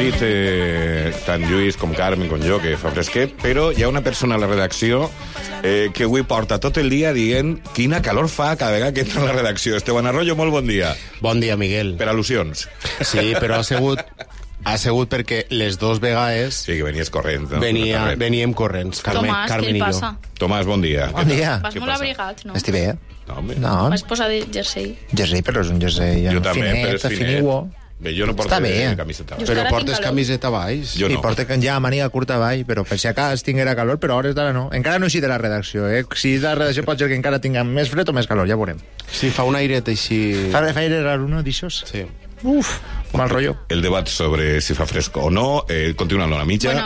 dit tant Lluís com Carmen com jo, que fa fresquet, però hi ha una persona a la redacció que avui porta tot el dia dient quina calor fa cada vegada que entra a la redacció. Esteban Arroyo, molt bon dia. Bon dia, Miguel. Per al·lusions. Sí, però ha sigut perquè les dues vegades... Sí, que venies corrent. No? Veníem corrents, Carmen, Tomàs, Carmen què i et jo. passa? Tomàs, bon dia. Bon dia. Vas molt abrigat, no? Estic bé. No, home. No, Vas posar de jersei. jersei, però és un jersei Jo també, però és finet. finiuo. Bé, jo no porto Està bé. camiseta. Jo Però ara portes tinc calor. camiseta baix. Jo I no. porta ja màniga curta avall, però per si acas tinguera calor, però a hores d'ara no. Encara no he eixit de la redacció, eh? Si de la redacció pot ser que encara tinguem més fred o més calor, ja veurem. Sí, fa un airet així... Fa aire raro, no, d'aixòs? Sí. Uf, mal rotllo. El debat sobre si fa fresco o no continua en la mitja.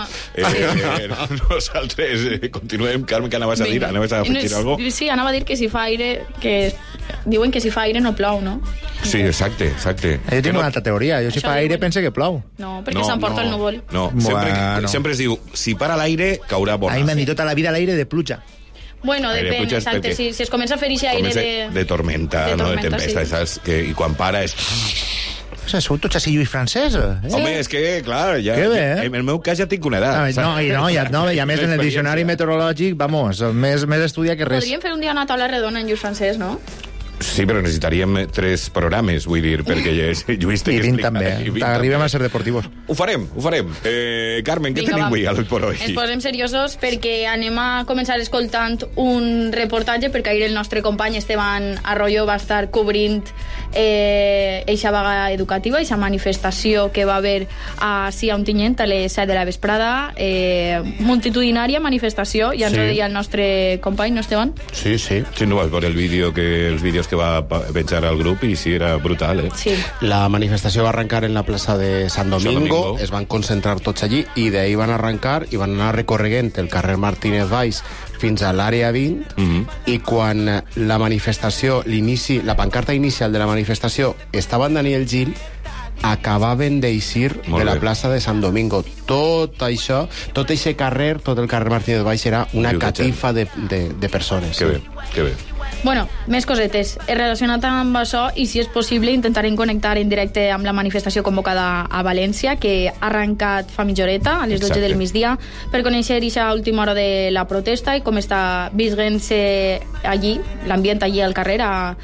Nosaltres continuem. Carmen, què anaves a dir? Anaves a afegir alguna cosa? Sí, anava a dir que si fa aire... que diuen que si fa aire no plou, no? Sí, exacte. Jo tinc una altra teoria. Jo si Això fa aire diuen. pense que plou. No, perquè s'emporta el núvol. No, Bueno. sempre es diu, si para l'aire, caurà A mi bona. m'han dit tota la vida l'aire de pluja. Bueno, Aire depèn, pluja és exacte. perquè Si es comença a fer aquest aire De tormenta, no? De tempesta, sí. saps? I quan para és... O sigui, sou tots així Lluís francès? Home, és que, clar, ja, Que bé, en el meu cas ja tinc una edat. I a més en el diccionari meteorològic, vamos, més estudia que res. Podríem fer un dia una taula redona en Lluís francès, no? Sí, però necessitaríem 3 programes, vull dir, perquè Lluís té I que 20 explicar. també. I 20 Arribem també. a ser deportivos. Ho farem. Carmen, què Vinga, tenim va. avui al por hoy? Ens posem seriosos perquè anem a començar escoltant un reportatge, perquè ahir el nostre company Esteban Arroyo va estar cobrint eixa vaga educativa, eixa manifestació que va haver a Ontinyent a les 7 de la vesprada, multitudinària manifestació, ja ens ho deia el nostre company, no, Esteban? Sí. Sí, no vas veure els vídeos que va penjar al grup i sí, era brutal, eh? Sí. La manifestació va arrencar en la plaça de Sant Domingo, es van concentrar tots allí i d'ahí van arrencar i van anar recorreguent el carrer Martínez Valls fins a l'àrea 20 i quan la manifestació, la pancarta inicial de la manifestació estava en Daniel Gil, acabaven d'eixir Molt de la bé. plaça de Sant Domingo. Tot això, tot aquest carrer, tot el carrer Martínez Valls era una Viu de gent. catifa de persones. Que bé, que bé. Bueno, més cosetes. Relacionat amb això, i si és possible, intentarem connectar en directe amb la manifestació convocada a València, que ha arrencat fa mitja horeta, a les 12 del migdia, per conèixer aquesta última hora de la protesta i com està visguent-se allí, l'ambient allí al carrer,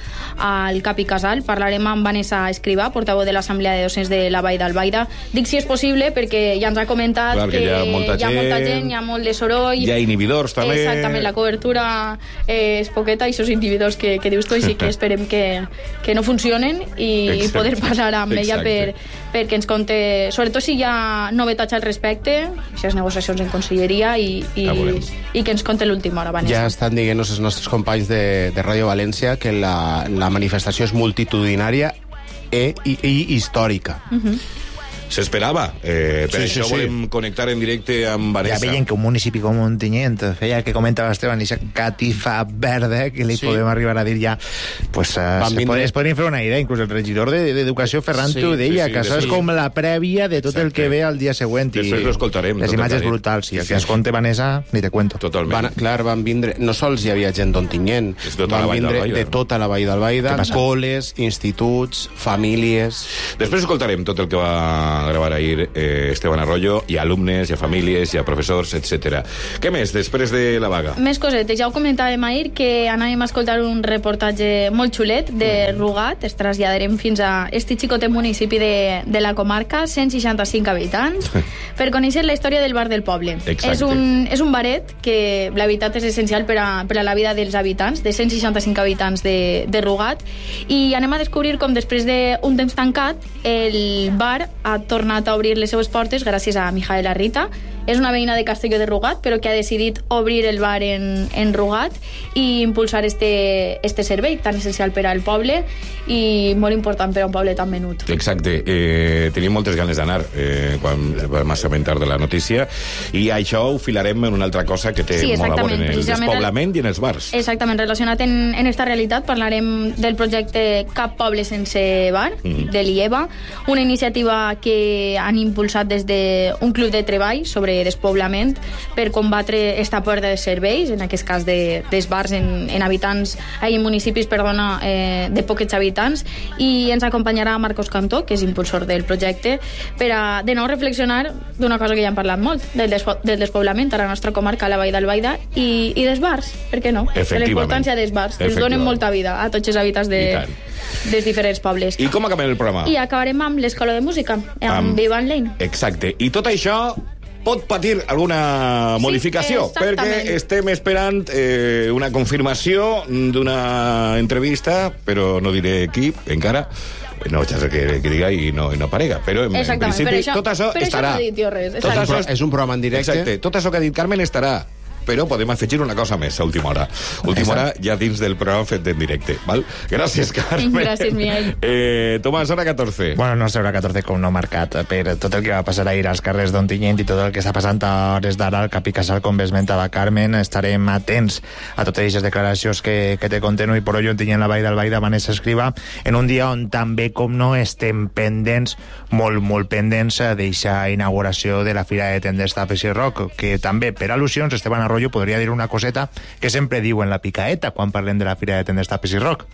al Cap i Casal. Parlarem amb Vanessa Escrivà, portaveu de l'Assemblea de Docents de la Vall d'Albaida. Dic si és possible perquè ja ens ha comentat Clar, que hi ha molta gent, hi ha molt de soroll. Hi ha inhibidors, també. Exactament, la cobertura és poqueta, i això inhibidors que dius tu, així que esperem que no funcionen i poder parlar amb ella perquè ens conte, sobretot si hi ha novetats al respecte, aquestes negociacions en conselleria i que ens conte l'última hora, Vanessa. Ja estan dient-nos els nostres companys de Ràdio València que la manifestació és multitudinària i històrica. S'esperava. Per això volem connectar en directe amb Vanessa. Ja veiem que un municipi com Ontinyent feia que comentava Esteban, aquesta catifa verda que li podem arribar a dir ja, pues, es podrien fer una idea, inclús el regidor d'Educació Ferran ho deia, que això és com la prèvia de tot el que ve al dia següent. Després l'escoltarem. Les imatges brutals, i el que ens conte Vanessa, ni te cuento. Totalment. Van vindre, no sols hi havia gent d'Ontinyent, van vindre de tota la Vall d'Albaida, col·les, instituts, famílies... Després escoltarem tot el que va gravar ahir Esteban Arroyo, hi ha alumnes, hi ha famílies, hi ha professors, etc. Què més, després de la vaga? Més cosetes. Ja ho comentàvem ahir, que anàvem a escoltar un reportatge molt xulet de Rugat. Es traslladarem fins a este xicotet municipi de la comarca, 165 habitants, per conèixer la història del bar del poble. És un baret que la veritat és essencial per a la vida dels habitants, de 165 habitants de Rugat, i anem a descobrir com després d'un temps tancat el bar ha tornat a obrir les seues portes gràcies a Mijaela Rita. És una veïna de Castelló de Rugat, però que ha decidit obrir el bar en Rugat i impulsar este servei tan essencial per al poble i molt important per a un poble tan menut. Exacte. Tenim moltes ganes d'anar quan vam assabentar de la notícia, i això ho filarem en una altra cosa que té molt a veure en el despoblament i en els bars. Exactament. Relacionat en esta realitat parlarem del projecte Cap Poble Sense Bar, de l'IEVA, una iniciativa que han impulsat des d'un club de treball sobre sobre despoblament per combatre esta pèrdua de serveis, en aquest cas dels bars en habitants, en municipis, perdona, de pocs habitants, i ens acompanyarà Marcos Cantó, que és impulsor del projecte, per a de nou reflexionar d'una cosa que ja hem parlat molt, del despoblament a la nostra comarca, a la Vall d'Albaida, i dels bars, per què no? De la importància dels bars, que ens donen molta vida a tots els habitants dels diferents pobles. I com acabem el programa? I acabarem amb l'Escola de Música, amb Vivan Lane. Exacte. I tot això pot patir alguna modificació, perquè estem esperant una confirmació d'una entrevista, però no diré qui, encara. No vaig a ser que diga i no aparega, però en principi tot això estarà. És un programa en directe. Exacte, tot això que ha dit Carmen estarà, però podem afegir una cosa més a última hora. Última hora ja dins del programa fet en directe. Val? Gràcies, Carmen. Gràcies, Miel. Tomàs, hora 14. Bueno, no sé hora 14 com no marcat per tot el que va passar ahir als carrers d'Ontinyent i tot el que està passant a hores d'ara al Cap i Casal, com bé esmentava Carmen. Estarem atents a totes aquestes declaracions que te conteno, i per hoy Ontinyent, la Vall d'Albaida, Vanessa Escriva, en un dia on també, com no, estem pendents, molt pendents d'eixa inauguració de la Fira de Tendes Tapes i Rock, que també, per al·lusions, Esteban Arroyo podria dir una coseta que sempre diu en la picaeta quan parlem de la Fira de Tendes Tapes i Rock.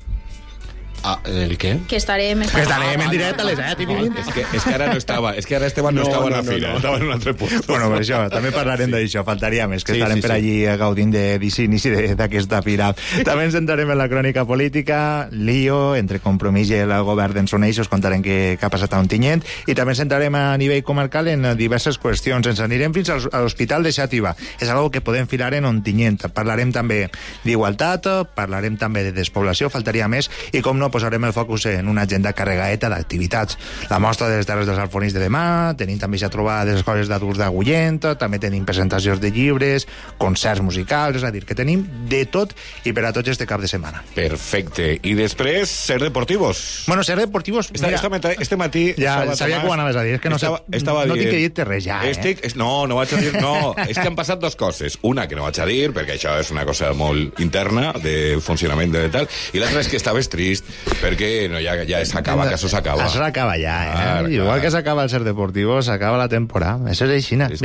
¿El qué? Que estarem en directe a les 7:20. És que ara no estava, és que ara Esteban no estava a la fira, estava en un altre punt. Bueno, per això, també parlarem d'això, faltaria més, que estarem per allí gaudint d'inici d'aquesta fira. També ens entrarem en la crònica política, lío entre Compromís i el govern d'Ensoneix, us contarem què ha passat a Ontinyent, i també ens entrarem a nivell comarcal en diverses qüestions. Ens anirem fins a l'Hospital de Xàtiva. És algo que podem filar en Ontinyent. Parlarem també d'igualtat, parlarem també de despoblació, faltaria més, i com no, posarem el focus en una agenda carregadeta d'activitats. La mostra de les terres dels Alfonís de demà, tenim també ja trobada de les escoles d'adults d'Agullent, també tenim presentacions de llibres, concerts musicals, és a dir, que tenim de tot i per a tots este cap de setmana. Perfecte. I després, Ser Deportivos. Bueno, Ser Deportivos... Este matí... Ja sabia que ho anaves a dir, és que no tinc que dir-te res ja, No vaig a dir... No, és que han passat dues coses. Una, que no vaig a dir, perquè això és una cosa molt interna, de funcionament de tal, i l'altra és que estaves trist, perquè no, ja s'acaba, que això s'acaba. Això s'acaba ja, Igual que s'acaba el Ser Deportivo, s'acaba la temporada. Això és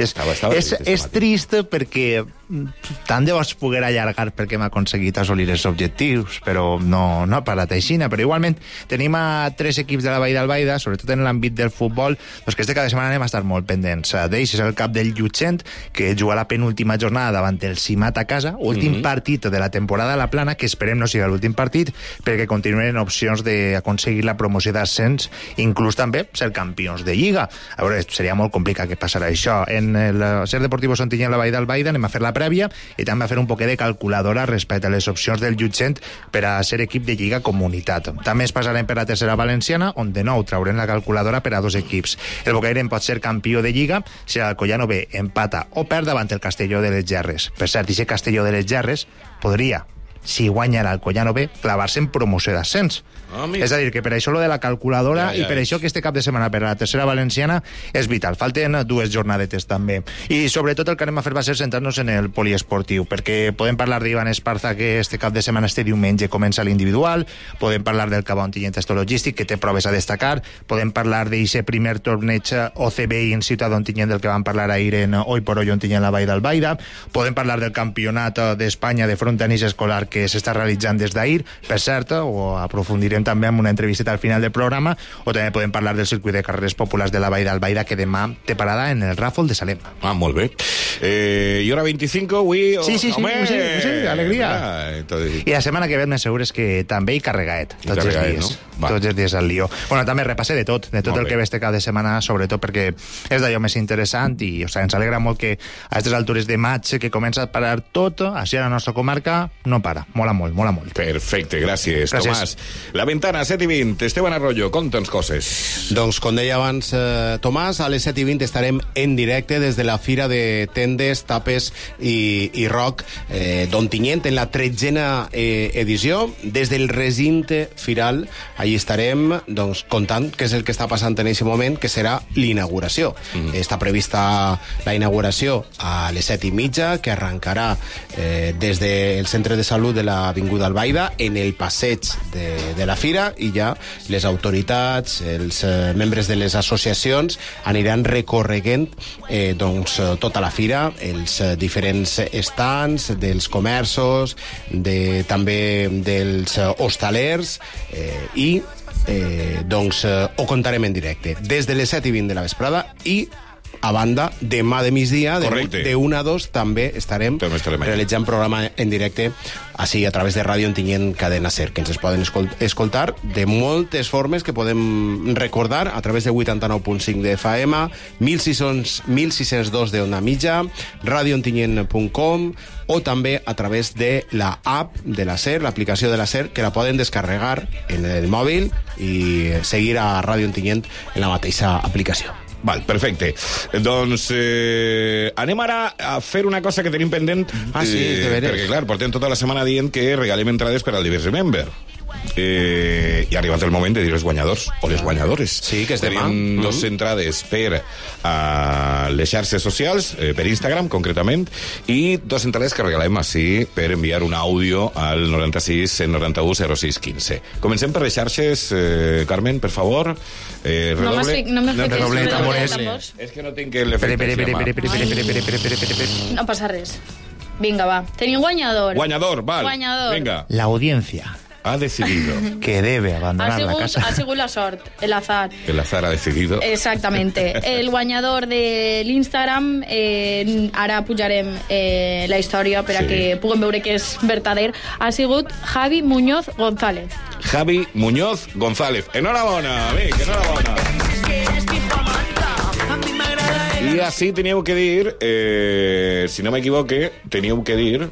així. És trist perquè tant de vols poder allargar perquè hem aconseguit assolir els objectius, però no ha parat així. Però igualment tenim a 3 equips de la Vall d'Albaida, sobretot en l'àmbit del futbol, doncs que este cada setmana anem a estar molt pendents. D'ells és el cap del Llutxent, que juga la penúltima jornada davant el Simat a casa, últim partit de la temporada a la Plana, que esperem no sigui l'últim partit, perquè continuen opcions d'aconseguir la promoció d'ascens, inclús també ser campions de Lliga. A veure, seria molt complicat que passarà això. En el Ser Deportivo Ontinyent, la Vall d'Albaida, anem a fer la prèvia i també a fer un poquet de calculadora respecte a les opcions del Llutxent per a ser equip de Lliga Comunitat. També es passarem per la tercera valenciana, on de nou traurem la calculadora per a 2 equips. El Bocairent pot ser campió de Lliga si el Collano B empata o perd davant el Castelló de les Gerres. Per cert, aquest Castelló de les Gerres podria, si guanya l'Alcoyano B, clavar-se en promoció d'ascens. És a dir, que per això lo de la calculadora i per això que este cap de setmana per a la tercera valenciana és vital. Falten 2 jornadetes també. I sobretot el que anem a fer va ser centrar-nos en el poliesportiu, perquè podem parlar d'Ivan Esparza, que este cap de setmana, este diumenge, comença l'individual, podem parlar del Cabà Ontinyent Estologístic, que té proves a destacar, podem parlar d'aquest primer torneig OCB in Ciutat d'Ontinyent, del que vam parlar ahir en Hoy por Hoy Ontinyent, la Vall d'Albaida, podem parlar del campionat d'Espanya de frontanís escolar que s'està realitzant des d'ahir, per cert, o aprofundirem també amb una entrevista al final del programa, o també podem parlar del circuit de carreres populars de la Vall d'Albaida, que demà té parada en el Ràfol de Salem. Molt bé. I hora 25, avui... Sí, alegria. I la setmana que ve més segur és que també hi carregaet, tots els dies. No? Tots els dies al lío. Bueno, també repasse de tot el que ve este cap de setmana, sobretot perquè és d'allò més interessant i ens alegra molt que a aquestes altures de maig, que comença a parar tot, així a la nostra comarca, no para. Mola molt. Perfecte, gràcies. Tomàs. La Ventana, 7:20. Esteban Arroyo, conta'ns coses. Doncs, com deia abans Tomàs, a les 7:20 estarem en directe des de la Fira de Tendes llegendes, tapes i rock d'Ontinyent en la 13a edició. Des del recinte firal, allí estarem contant què és el que està passant en aquest moment, que serà l'inauguració. Està prevista la inauguració a les 7:30, que arrencarà des del centre de salut de l'Avinguda Albaida, en el passeig de la fira, i ja les autoritats, els membres de les associacions aniran recorreguent tota la fira, els diferents estants dels comerços, també dels hostalers, i ho contarem en directe des de les 7:20 de la vesprada, i a banda, demà de migdia, de 1 a 2, també estarem realitzant programa en directe així a través de Ràdio Ontinyent Cadena Ser, que ens es poden escoltar de moltes formes que podem recordar a través de 89.5 de FM, 1602 de Ona Mitja, radioontinyent.com, o també a través de la app de la SER, l'aplicació de la SER, que la poden descarregar en el mòbil i seguir a Ràdio Ontinyent en la mateixa aplicació. Val, perfecte. Doncs anem ara a fer una cosa que tenim pendent. Sí, de veres. Perquè, clar, portem tota la setmana dient que regalem entrades per al Divers Remember. I ha arribat el moment de dir els guanyadors o les guanyadores. Sí, que és demà. Tenim 2 entrades per a les xarxes socials, per Instagram concretament, i 2 entrades que regalem així per enviar un àudio al 96 191 06 15. Comencem per les xarxes, Carmen, per favor. Redoble. No m'he fet tambors. És que no tinc l'efecte. No passa res. Vinga, va. Tenim guanyador. Guanyador, val. Vinga. La audiencia ha decidido que debe abandonar la casa. Ha sigut la sort, el azar. El azar ha decidido. Exactamente. El guanyador de l'Instagram, ara pujarem la història per a que puguem veure que és verdader, ha sigut Javi Muñoz González. Javi Muñoz González. Enhorabona, amic, enhorabona. I així teníeu que dir, si no m'equivoque, teníeu que dir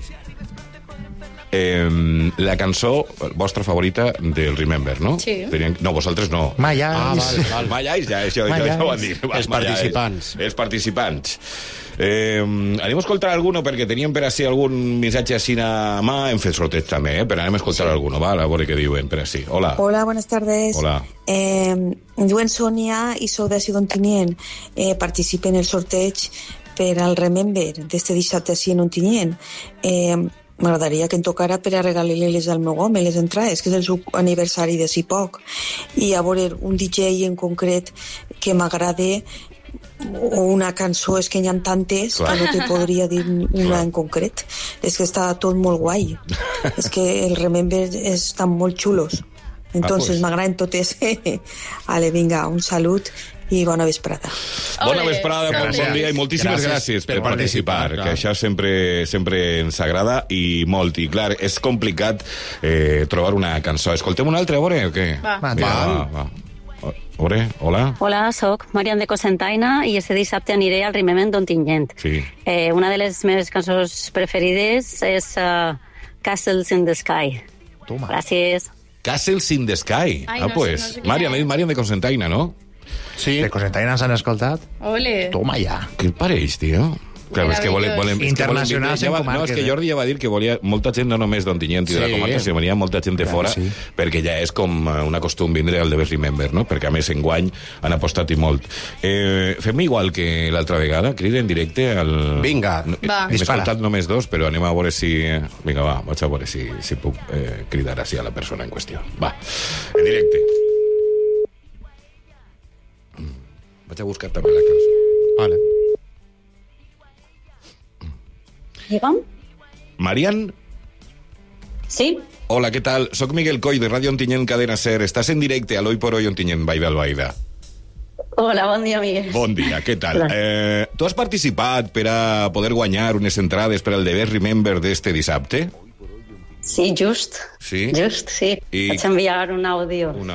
la cançó vostra favorita del Remember, no? Sí. No, vosaltres no. Mayais. Mayais, ja, això ho han dit. Els participants. Els participants. Anem a escoltar alguno, perquè teníem per així algun missatge així a mà. Hem fet sorteig també, però anem a escoltar alguno, val? A veure què diuen per així. Hola. Hola, buenas tardes. Hola. Diuen Sonia i sou de Ontinyent. Participe en el sorteig per al Remember d'este dissabte així en Ontinyent. M'agradaria que em tocara per a regalar-les al meu home, les entrades, que és el seu aniversari de si poc. I a veure un DJ en concret que m'agrade, o una cançó, és que n'hi ha tantes que no te podria dir una en concret. És que està tot molt guai. És que el Remember estan molt xulos. Entonces m'agraden totes. Ale, vinga, un salut i bona vesprada. Bona vesprada, bon dia i moltíssimes gràcies per participar, que això sempre ens agrada i molt. I clar, és complicat trobar una cançó. Escoltem una altra, a veure, o què? Va. Hola. Hola, soc Marian de Cocentaina i este dissabte aniré al Remember d'Ontinyent. Sí. Una de les meves cançons preferides és Castles in the Sky. Toma. Gràcies. Castles in the Sky. Ai, no pues. sé Marian de Cocentaina, no? Sí. De Cosentaina s'han escoltat? Ole. Toma ja. Què et pareix, tio? Clar, és que volem internacionals en comarques. No, és que Jordi ja va dir que volia molta gent, no només d'Ontinyent i de la comarca, sinó venia molta gent de fora, perquè ja és com una costum vindre al Devers Remember, no? Perquè a més enguany han apostat i molt. Fem igual que l'altra vegada, crida en directe al... Vinga, Hem escoltat només 2, però anem a veure si... Vinga, va, vaig a veure si puc cridar així a la persona en qüestió. Va, en directe. Vaig a buscar també la cançó. Vale. Digue'm? Marian? Sí? Hola, què tal? Soc Miguel Coll, de Ràdio Ontinyent Cadena Ser. Estàs en directe a l'Hoy por Hoy Ontinyent, Vall d'Albaida. Hola, bon dia, Miguel. Bon dia, què tal? Tu has participat per a poder guanyar unes entrades per al Devers Remember d'este dissabte? Sí, just. Sí? Just, sí. Vaig enviar un àudio.